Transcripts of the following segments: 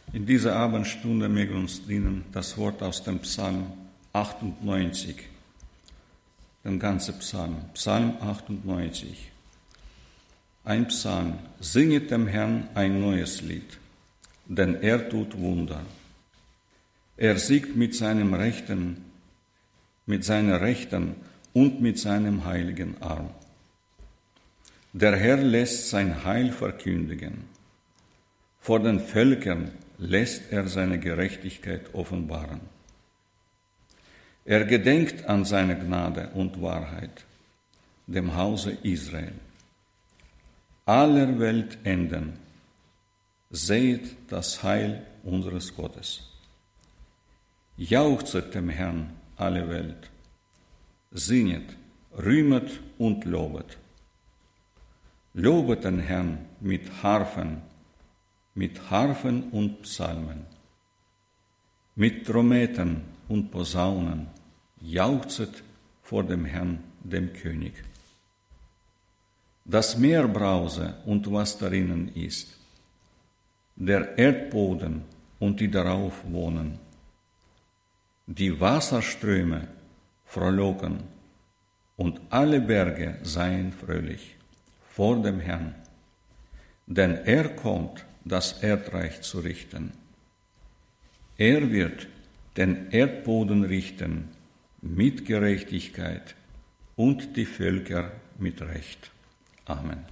In dieser Abendstunde möge uns dienen das Wort aus dem Psalm 98, den ganzen Psalm, Psalm 98. Ein Psalm: Singet dem Herrn ein neues Lied, denn er tut Wunder. Er siegt mit seiner Rechten und mit seinem heiligen Arm. Der Herr lässt sein Heil verkündigen. Vor den Völkern lässt er seine Gerechtigkeit offenbaren. Er gedenkt an seine Gnade und Wahrheit, dem Hause Israel. Aller Welt Enden, seht das Heil unseres Gottes. Jauchzet dem Herrn alle Welt, singet, rühmet und lobet. Lobet den Herrn mit Harfen und Psalmen, mit Trommeten und Posaunen, jauchzet vor dem Herrn, dem König. Das Meer brause und was darinnen ist, der Erdboden und die darauf wohnen. Die Wasserströme frohlocken und alle Berge seien fröhlich vor dem Herrn, denn er kommt, das Erdreich zu richten. Er wird den Erdboden richten mit Gerechtigkeit und die Völker mit Recht. Amen.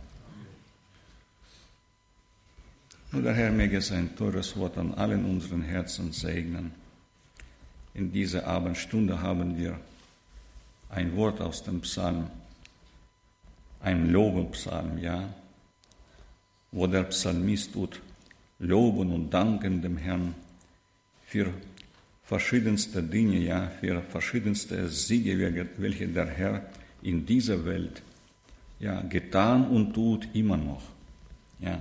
Nur der Herr möge sein teures Wort an allen unseren Herzen segnen. In dieser Abendstunde haben wir ein Wort aus dem Psalm, ein Lobepsalm, ja, wo der Psalmist tut loben und danken dem Herrn für verschiedenste Dinge, ja, für verschiedenste Siege, welche der Herr in dieser Welt, ja, getan und tut immer noch, ja.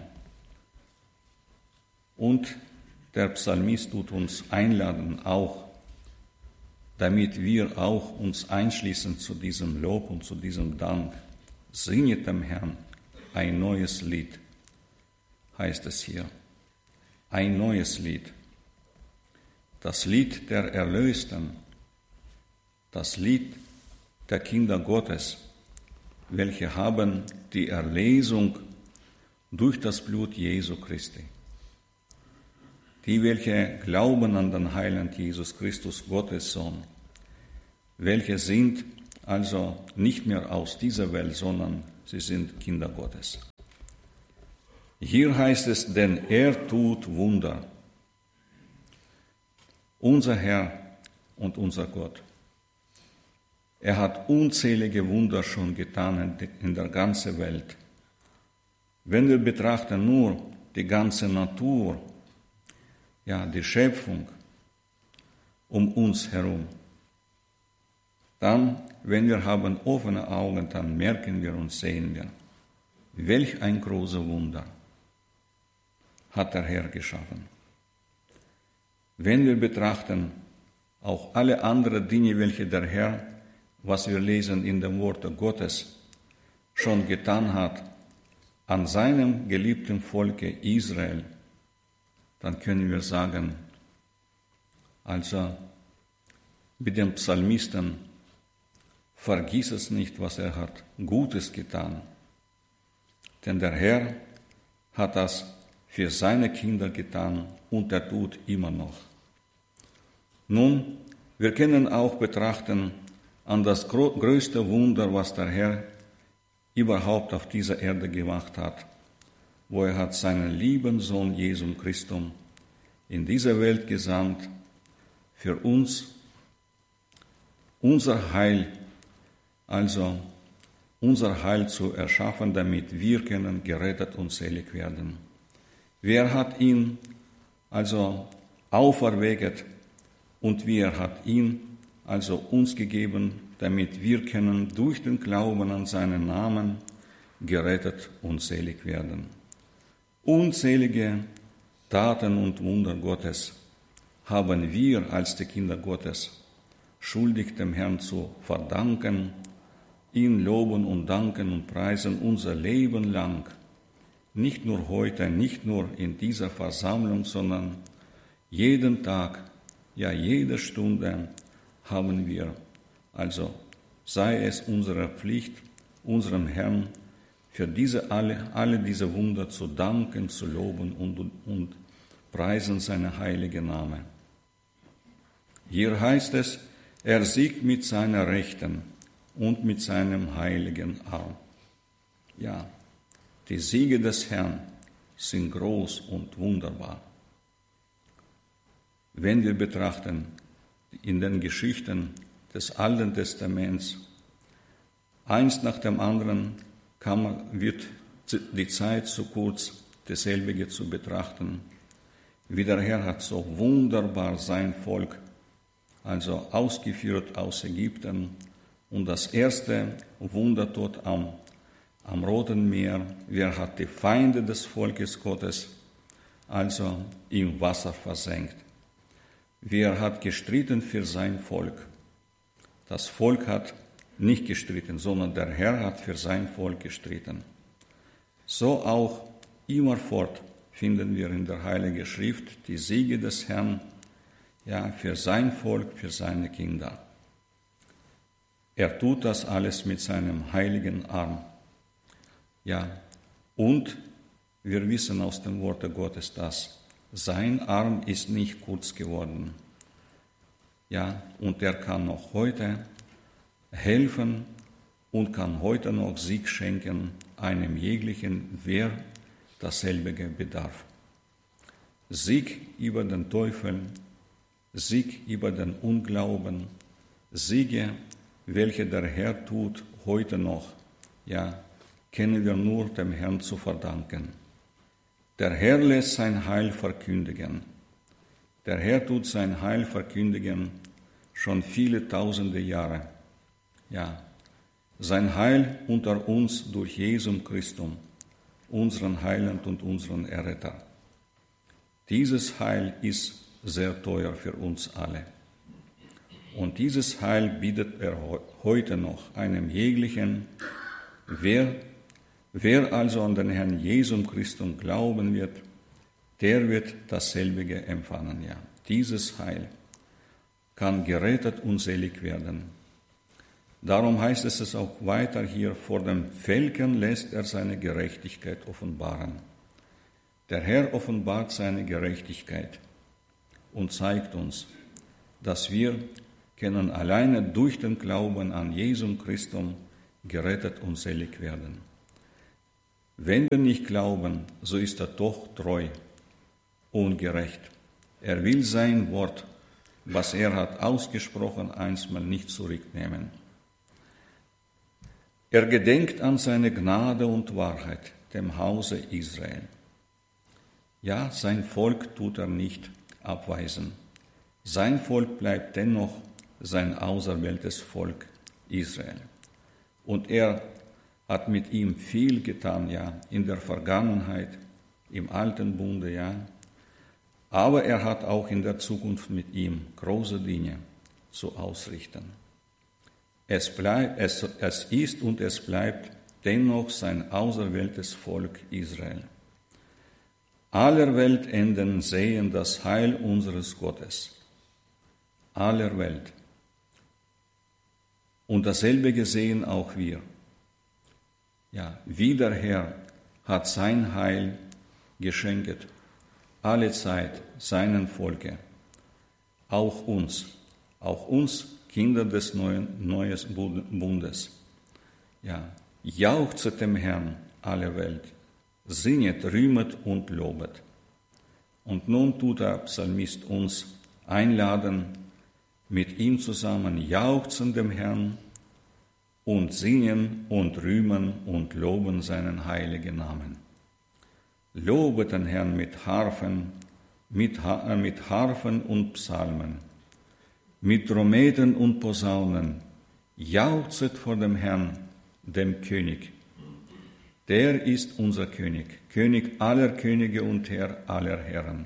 Und der Psalmist tut uns einladen, auch, damit wir auch uns einschließen zu diesem Lob und zu diesem Dank. Singet dem Herrn ein neues Lied, heißt es hier. Ein neues Lied. Das Lied der Erlösten, das Lied der Kinder Gottes, welche haben die Erlesung durch das Blut Jesu Christi. Die, welche glauben an den Heiland Jesus Christus, Gottes Sohn, welche sind also nicht mehr aus dieser Welt, sondern sie sind Kinder Gottes. Hier heißt es, denn er tut Wunder. Unser Herr und unser Gott. Er hat unzählige Wunder schon getan in der ganzen Welt. Wenn wir betrachten nur die ganze Natur, ja, die Schöpfung um uns herum, dann, wenn wir haben offene Augen, dann merken wir und sehen wir, welch ein großes Wunder hat der Herr geschaffen. Wenn wir betrachten auch alle anderen Dinge, welche der Herr, was wir lesen in dem Worte Gottes, schon getan hat an seinem geliebten Volke Israel, dann können wir sagen, also mit dem Psalmisten, vergiss es nicht, was er hat Gutes getan, denn der Herr hat das für seine Kinder getan und er tut immer noch. Nun, wir können auch betrachten an das größte Wunder, was der Herr überhaupt auf dieser Erde gemacht hat, wo er hat seinen lieben Sohn Jesus Christus in diese Welt gesandt, für uns unser Heil, also unser Heil zu erschaffen, damit wir können gerettet und selig werden. Wer hat ihn also auferweckt und wer hat ihn also uns gegeben, damit wir können durch den Glauben an seinen Namen gerettet und selig werden. Unzählige Taten und Wunder Gottes haben wir als die Kinder Gottes schuldig dem Herrn zu verdanken, ihn loben und danken und preisen unser Leben lang. Nicht nur heute, nicht nur in dieser Versammlung, sondern Jeden Tag, ja jede Stunde haben wir. Also sei es unsere Pflicht, unserem Herrn für alle diese Wunder zu danken, zu loben und preisen seinen heiligen Namen. Hier heißt es, er siegt mit seiner Rechten und mit seinem heiligen Arm. Ja, die Siege des Herrn sind groß und wunderbar. Wenn wir betrachten in den Geschichten des Alten Testaments, eins nach dem anderen wird die Zeit zu kurz, dasselbe zu betrachten. Wie der Herr hat so wunderbar sein Volk also ausgeführt aus Ägypten und das erste Wunder dort am Roten Meer, wer hat die Feinde des Volkes Gottes also im Wasser versenkt. Wer hat gestritten für sein Volk? Das Volk hat nicht gestritten, sondern der Herr hat für sein Volk gestritten. So auch immerfort finden wir in der Heiligen Schrift die Siege des Herrn, ja, für sein Volk, für seine Kinder. Er tut das alles mit seinem heiligen Arm. Ja, und wir wissen aus dem Worte Gottes, dass sein Arm ist nicht kurz geworden. Ja, und er kann noch heute helfen und kann heute noch Sieg schenken einem jeglichen, wer dasselbe bedarf. Sieg über den Teufel, Sieg über den Unglauben, Siege, welche der Herr tut heute noch, ja, kennen wir nur dem Herrn zu verdanken. Der Herr lässt sein Heil verkündigen. Der Herr tut sein Heil verkündigen schon viele tausende Jahre. Ja, sein Heil unter uns durch Jesum Christum, unseren Heiland und unseren Erretter. Dieses Heil ist sehr teuer für uns alle. Und dieses Heil bietet er heute noch einem jeglichen, wer also an den Herrn Jesum Christum glauben wird, der wird dasselbige empfangen. Ja, dieses Heil kann gerettet und selig werden. Darum heißt es auch weiter hier, vor den Völkern lässt er seine Gerechtigkeit offenbaren. Der Herr offenbart seine Gerechtigkeit und zeigt uns, dass wir können alleine durch den Glauben an Jesum Christum gerettet und selig werden. Wenn wir nicht glauben, so ist er doch treu und gerecht. Er will sein Wort, was er hat ausgesprochen, einstmal nicht zurücknehmen. Er gedenkt an seine Gnade und Wahrheit, dem Hause Israel. Ja, sein Volk tut er nicht abweisen. Sein Volk bleibt dennoch sein auserwähltes Volk Israel. Und er hat mit ihm viel getan, ja, in der Vergangenheit, im Alten Bunde, ja. Aber er hat auch in der Zukunft mit ihm große Dinge zu ausrichten. Es ist und es bleibt dennoch sein auserwähltes Volk Israel. Aller Weltenden sehen das Heil unseres Gottes. Aller Welt. Und dasselbe sehen auch wir. Ja, wie der Herr hat sein Heil geschenkt, alle Zeit seinen Volke, auch uns Kinder des neuen Bundes. Ja, jauchzet dem Herrn alle Welt, singet, rühmet und lobet. Und nun tut der Psalmist uns einladen, mit ihm zusammen jauchzen dem Herrn und singen und rühmen und loben seinen heiligen Namen. Lobet den Herrn mit Harfen und Psalmen, mit Trommeten und Posaunen, jauchzet vor dem Herrn, dem König. Der ist unser König, König aller Könige und Herr aller Herren.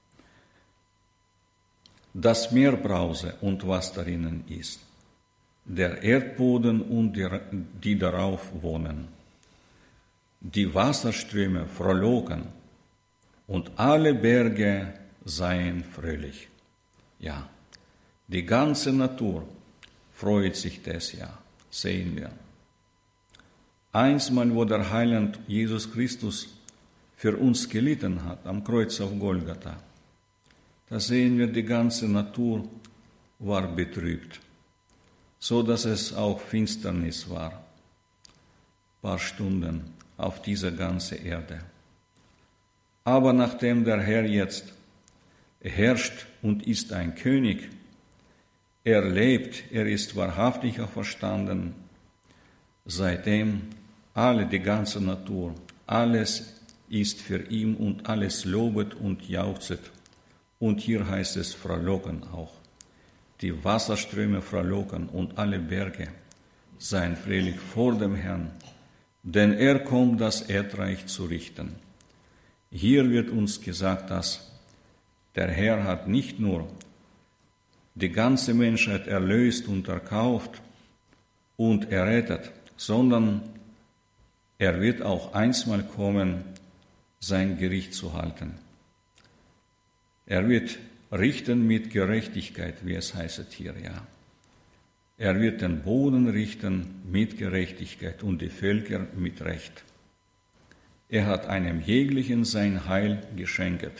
Das Meer brause und was darinnen ist, der Erdboden und die darauf wohnen. Die Wasserströme frohlocken und alle Berge seien fröhlich. Ja, die ganze Natur freut sich des Jahr, sehen wir. Einstmal, wo der Heiland Jesus Christus für uns gelitten hat, am Kreuz auf Golgatha, da sehen wir, die ganze Natur war betrübt, so dass es auch Finsternis war, ein paar Stunden auf dieser ganzen Erde. Aber nachdem der Herr jetzt herrscht und ist ein König, er lebt, er ist wahrhaftig auferstanden, seitdem die ganze Natur, alles ist für ihn und alles lobet und jauchzet. Und hier heißt es frohlocken auch. Die Wasserströme frohlocken und alle Berge seien fröhlich vor dem Herrn, denn er kommt, das Erdreich zu richten. Hier wird uns gesagt, dass der Herr hat nicht nur die ganze Menschheit erlöst und erkauft und errettet, sondern er wird auch einstmal kommen, sein Gericht zu halten. Er wird richten mit Gerechtigkeit, wie es heißt hier, ja. Er wird den Boden richten mit Gerechtigkeit und die Völker mit Recht. Er hat einem jeglichen sein Heil geschenkt.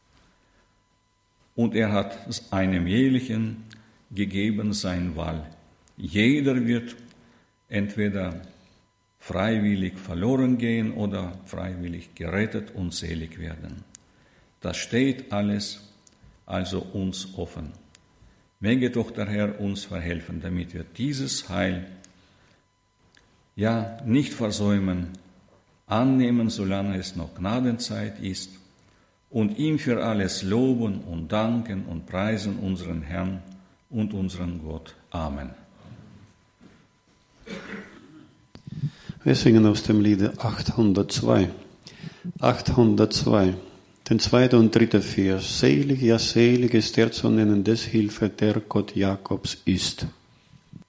Und er hat einem jeglichen gegeben sein Wahl. Jeder wird entweder freiwillig verloren gehen oder freiwillig gerettet und selig werden. Das steht alles also uns offen. Möge doch der Herr uns verhelfen, damit wir dieses Heil ja nicht versäumen, annehmen, solange es noch Gnadenzeit ist, und ihm für alles loben und danken und preisen unseren Herrn und unseren Gott. Amen. Wir singen aus dem Lied 802. 802. Den 2. und 3. Vers. Selig, ja selig ist der zu nennen, des Hilfe, der Gott Jakobs ist.